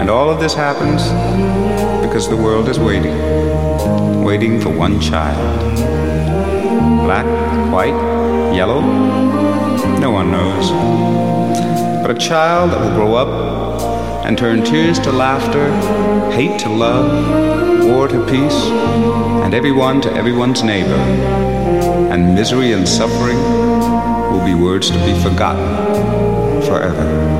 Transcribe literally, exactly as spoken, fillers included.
And all of this happens because the world is waiting, waiting for one child. Black, white, yellow, no one knows. But a child that will grow up and turn tears to laughter, hate to love, war to peace, and everyone to everyone's neighbor. And misery and suffering will be words to be forgotten forever.